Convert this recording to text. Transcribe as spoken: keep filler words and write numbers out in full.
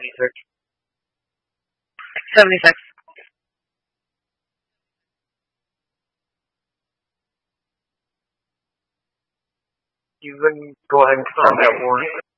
Research. seventy-six. You can go ahead and start that warrant.